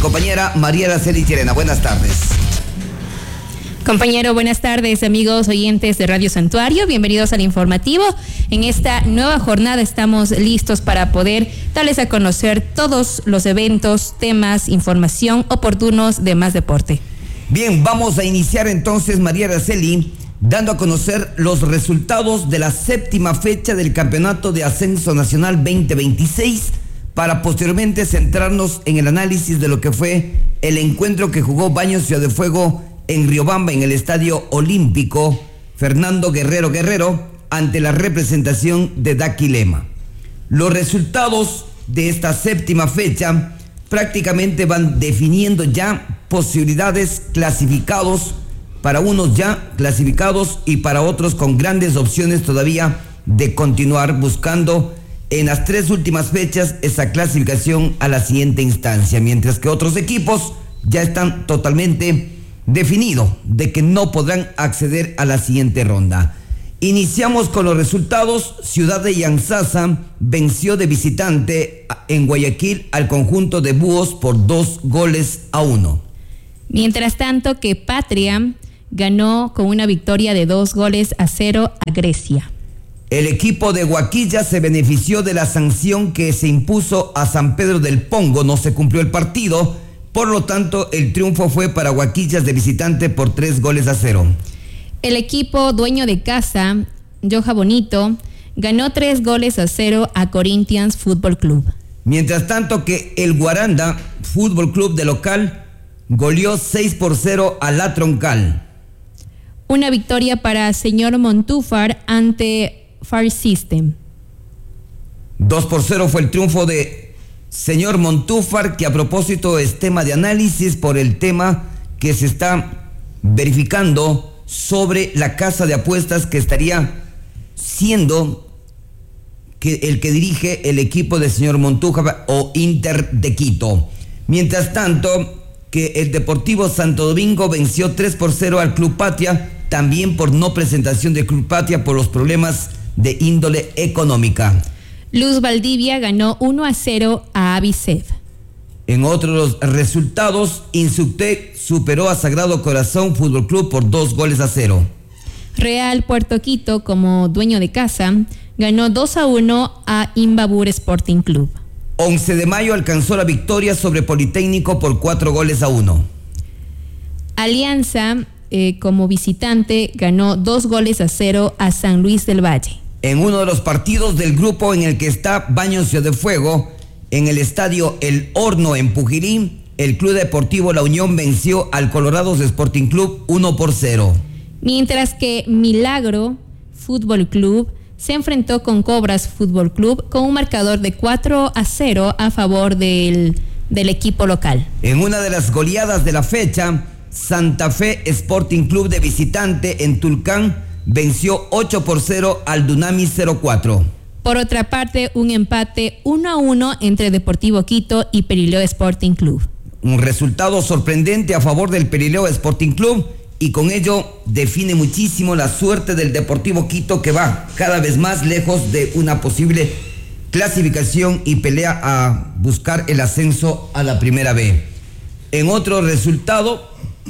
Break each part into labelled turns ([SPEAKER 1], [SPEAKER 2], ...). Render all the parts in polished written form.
[SPEAKER 1] compañera María Araceli Llerena. Buenas tardes.
[SPEAKER 2] Compañero, buenas tardes, amigos oyentes de Radio Santuario. Bienvenidos al informativo. En esta nueva jornada estamos listos para poder darles a conocer todos los eventos, temas, información oportunos de Más Deporte.
[SPEAKER 1] Bien, vamos a iniciar entonces, María Araceli, dando a conocer los resultados de la 7ª fecha del Campeonato de Ascenso Nacional 2026, para posteriormente centrarnos en el análisis de lo que fue el encuentro que jugó Baños Ciudad de Fuego en Riobamba, en el Estadio Olímpico Fernando Guerrero, ante la representación de Daquilema. Los resultados de esta 7ª fecha prácticamente van definiendo ya posibilidades, clasificados, para unos ya clasificados y para otros con grandes opciones todavía de continuar buscando en las 3 últimas fechas esa clasificación a la siguiente instancia, mientras que otros equipos ya están totalmente definidos de que no podrán acceder a la siguiente ronda. Iniciamos con los resultados. Ciudad de Yanzasa venció de visitante en Guayaquil al conjunto de Búhos por 2-1.
[SPEAKER 2] Mientras tanto que Patria ganó con una victoria de 2-0 a Grecia.
[SPEAKER 1] El equipo de Huaquilla se benefició de la sanción que se impuso a San Pedro del Pongo. No se cumplió el partido, por lo tanto el triunfo fue para Huaquillas de visitante por 3-0.
[SPEAKER 2] El equipo dueño de casa, Joja Bonito, ganó 3-0 a Corinthians Fútbol Club.
[SPEAKER 1] Mientras tanto que el Guaranda Fútbol Club de local goleó 6-0 a La Troncal.
[SPEAKER 2] Una victoria para Señor Montúfar ante Far System.
[SPEAKER 1] 2-0 fue el triunfo de Señor Montúfar, que a propósito es tema de análisis por el tema que se está verificando sobre la casa de apuestas que estaría siendo el que dirige el equipo de señor Montúfar o Inter de Quito. Mientras tanto que el Deportivo Santo Domingo venció 3-0 al Club Patria, también por no presentación de Club Patria por los problemas de índole económica.
[SPEAKER 2] Luz Valdivia ganó 1-0 a Avicev.
[SPEAKER 1] En otros resultados, Insuctec superó a Sagrado Corazón Fútbol Club por 2-0.
[SPEAKER 2] Real Puerto Quito, como dueño de casa, ganó 2-1 a Imbabur Sporting Club.
[SPEAKER 1] 11 de mayo alcanzó la victoria sobre Politécnico por 4-1.
[SPEAKER 2] Alianza, como visitante, ganó 2-0 a San Luis del Valle.
[SPEAKER 1] En uno de los partidos del grupo en el que está Baños Ciudad de Fuego, en el estadio El Horno en Pujirí, el Club Deportivo La Unión venció al Colorados Sporting Club 1-0.
[SPEAKER 2] Mientras que Milagro Fútbol Club se enfrentó con Cobras Fútbol Club con un marcador de 4-0 a favor del equipo local. En
[SPEAKER 1] una de las goleadas de la fecha, Santa Fe Sporting Club de visitante en Tulcán venció 8-0 al Dunami 04.
[SPEAKER 2] Por otra parte, un empate 1-1 entre Deportivo Quito y Perileo Sporting Club.
[SPEAKER 1] Un resultado sorprendente a favor del Perileo Sporting Club, y con ello define muchísimo la suerte del Deportivo Quito, que va cada vez más lejos de una posible clasificación y pelea a buscar el ascenso a la Primera B. En otro resultado,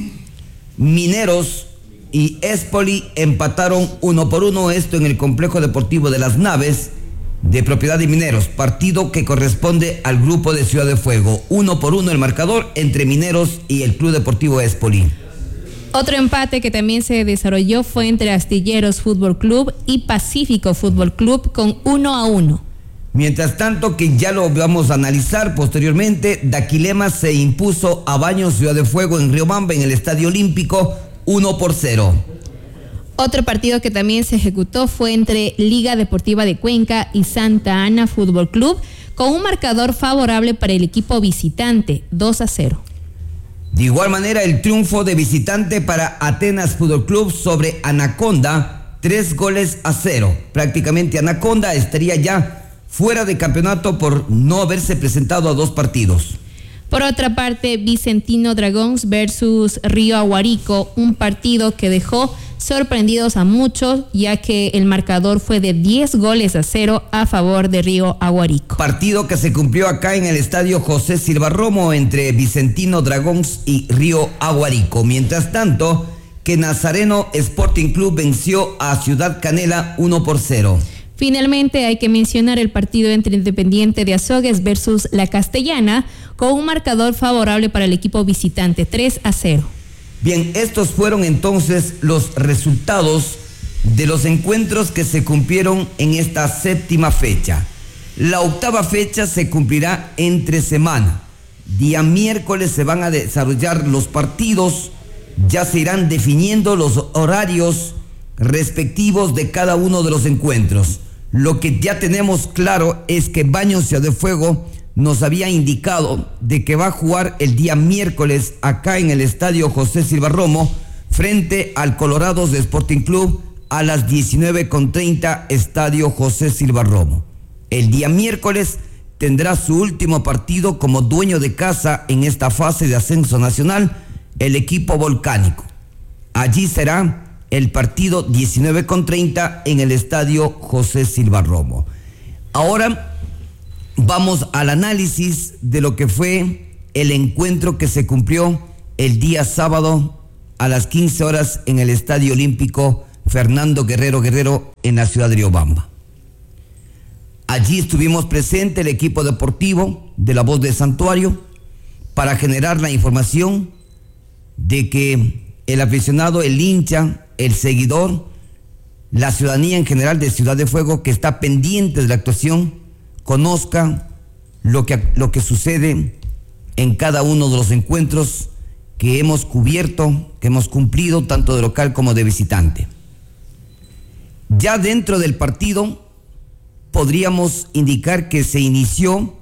[SPEAKER 1] Mineros y Espoli empataron 1-1, esto en el Complejo Deportivo de las Naves, de propiedad de Mineros, partido que corresponde al grupo de Ciudad de Fuego. 1-1 el marcador entre Mineros y el Club Deportivo Espoli.
[SPEAKER 2] Otro empate que también se desarrolló fue entre Astilleros Fútbol Club y Pacífico Fútbol Club con 1-1.
[SPEAKER 1] Mientras tanto, que ya lo vamos a analizar posteriormente, Daquilema se impuso a Baños Ciudad de Fuego en Riobamba, en el Estadio Olímpico, 1-0.
[SPEAKER 2] Otro partido que también se ejecutó fue entre Liga Deportiva de Cuenca y Santa Ana Fútbol Club, con un marcador favorable para el equipo visitante, 2-0.
[SPEAKER 1] De igual manera, el triunfo de visitante para Atenas Fútbol Club sobre Anaconda, 3-0. Prácticamente Anaconda estaría ya fuera de campeonato por no haberse presentado a 2 partidos.
[SPEAKER 2] Por otra parte, Vicentino Dragons versus Río Aguarico, un partido que dejó sorprendidos a muchos, ya que el marcador fue de 10-0 a favor de Río Aguarico.
[SPEAKER 1] Partido que se cumplió acá en el estadio José Silva Romo entre Vicentino Dragons y Río Aguarico. Mientras tanto, que Nazareno Sporting Club venció a Ciudad Canela 1-0.
[SPEAKER 2] Finalmente hay que mencionar el partido entre Independiente de Azogues versus La Castellana, con un marcador favorable para el equipo visitante, 3-0.
[SPEAKER 1] Bien, estos fueron entonces los resultados de los encuentros que se cumplieron en esta séptima fecha. La octava fecha se cumplirá entre semana. Día miércoles se van a desarrollar los partidos, ya se irán definiendo los horarios respectivos de cada uno de los encuentros. Lo que ya tenemos claro es que Baños Ciudad de Fuego nos había indicado de que va a jugar el día miércoles acá en el estadio José Silva Romo frente al Colorados de Sporting Club a las 19:30, estadio José Silva Romo. El día miércoles tendrá su último partido como dueño de casa en esta fase de ascenso nacional, el equipo Volcánico. Allí será el partido 19:30 en el estadio José Silva Romo. Ahora vamos al análisis de lo que fue el encuentro que se cumplió el día sábado a las 15 horas en el Estadio Olímpico Fernando Guerrero en la ciudad de Riobamba. Allí estuvimos presente el equipo deportivo de La Voz de Santuario para generar la información de que el aficionado, el hincha, el seguidor, la ciudadanía en general de Ciudad de Fuego que está pendiente de la actuación, conozca lo que sucede en cada uno de los encuentros que hemos cubierto, que hemos cumplido tanto de local como de visitante. Ya dentro del partido podríamos indicar que se inició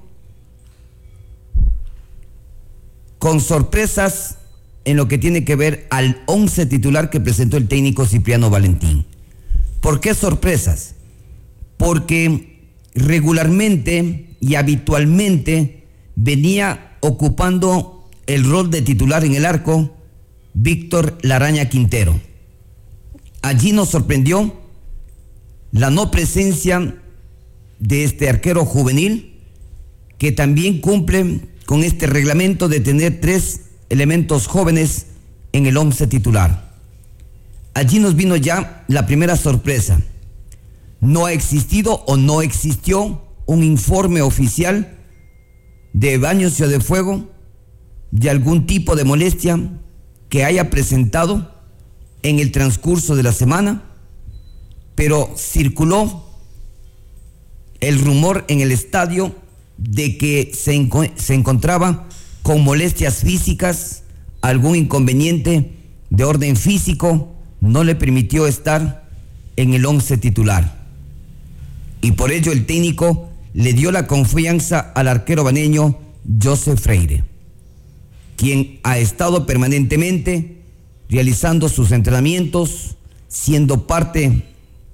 [SPEAKER 1] con sorpresas en lo que tiene que ver al 11 titular que presentó el técnico Cipriano Valentín. ¿Por qué sorpresas? Porque regularmente y habitualmente venía ocupando el rol de titular en el arco Víctor Laraña Quintero. Allí nos sorprendió la no presencia de este arquero juvenil que también cumple con este reglamento de tener 3 elementos jóvenes en el 11 titular. Allí nos vino ya la primera sorpresa. No ha existido o no existió un informe oficial de Baños Ciudad de Fuego de algún tipo de molestia que haya presentado en el transcurso de la semana, pero circuló el rumor en el estadio de que se encontraba con molestias físicas, algún inconveniente de orden físico no le permitió estar en el 11 titular. Y por ello el técnico le dio la confianza al arquero baneño Joseph Freire, quien ha estado permanentemente realizando sus entrenamientos, siendo parte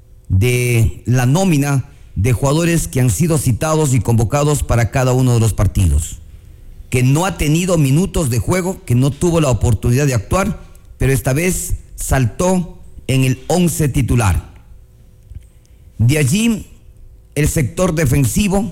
[SPEAKER 1] de la nómina de jugadores que han sido citados y convocados para cada uno de los partidos, que no ha tenido minutos de juego, que no tuvo la oportunidad de actuar, pero esta vez saltó en el 11 titular. De allí, el sector defensivo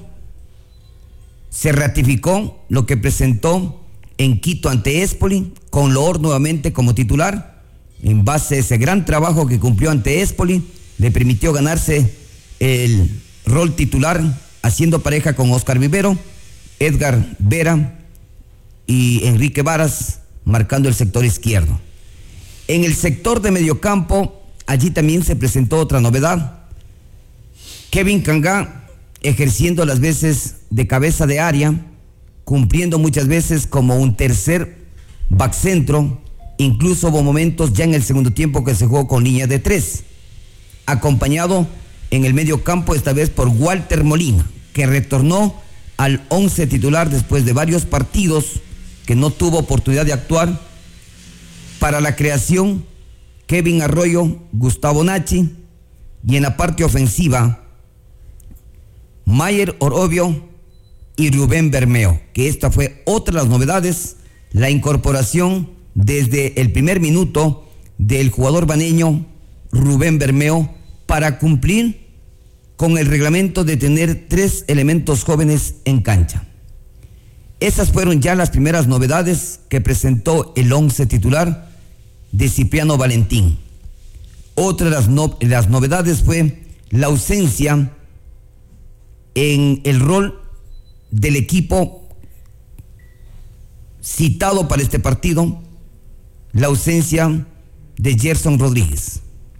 [SPEAKER 1] se ratificó lo que presentó en Quito ante Espoli, con Loor nuevamente como titular. En base a ese gran trabajo que cumplió ante Espoli, le permitió ganarse el rol titular, haciendo pareja con Oscar Vivero, Edgar Vera y Enrique Varas, marcando el sector izquierdo. En el sector de mediocampo, allí también se presentó otra novedad. Kevin Cangá ejerciendo las veces de cabeza de área, cumpliendo muchas veces como un tercer back centro. Incluso hubo momentos ya en el segundo tiempo que se jugó con línea de 3, acompañado en el medio campo esta vez por Walter Molina, que retornó al 11 titular después de varios partidos que no tuvo oportunidad de actuar. Para la creación, Kevin Arroyo, Gustavo Nachi, y en la parte ofensiva, Mayer Orobio y Rubén Bermeo, que esta fue otra de las novedades, la incorporación desde el primer minuto del jugador baneño Rubén Bermeo para cumplir con el reglamento de tener 3 elementos jóvenes en cancha. Esas fueron ya las primeras novedades que presentó el 11 titular de Cipriano Valentín. Otra de las novedades fue la ausencia en el rol del equipo citado para este partido, la ausencia de Gerson Rodríguez.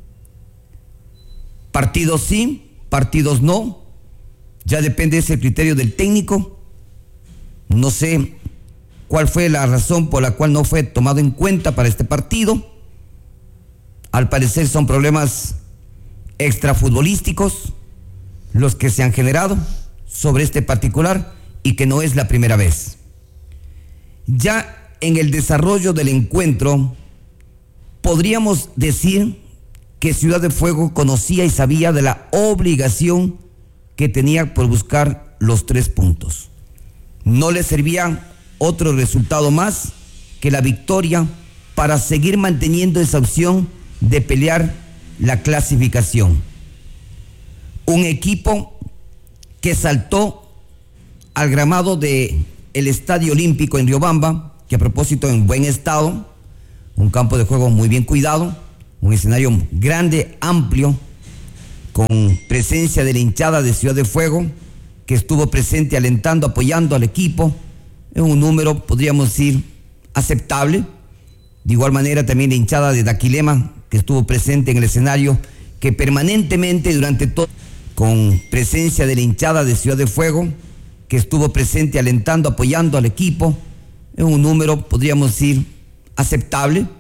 [SPEAKER 1] Partidos sí, partidos no, ya depende de ese criterio del técnico. No sé cuál fue la razón por la cual no fue tomado en cuenta para este partido. Al parecer son problemas extrafutbolísticos los que se han generado sobre este particular y que no es la primera vez. Ya en el desarrollo del encuentro podríamos decir que Ciudad de Fuego conocía y sabía de la obligación que tenía por buscar los 3 puntos. No le servía otro resultado más que la victoria para seguir manteniendo esa opción de pelear la clasificación. Un equipo que saltó al gramado del Estadio Olímpico en Riobamba, que a propósito en buen estado, un campo de juego muy bien cuidado, un escenario grande, amplio, con presencia de la hinchada de Ciudad de Fuego, que estuvo presente alentando, apoyando al equipo, en un número, podríamos decir, aceptable. De igual manera también la hinchada de Daquilema, que estuvo presente en el escenario, que permanentemente durante todo, con presencia de la hinchada de Ciudad de Fuego, que estuvo presente alentando, apoyando al equipo, en un número, podríamos decir, aceptable.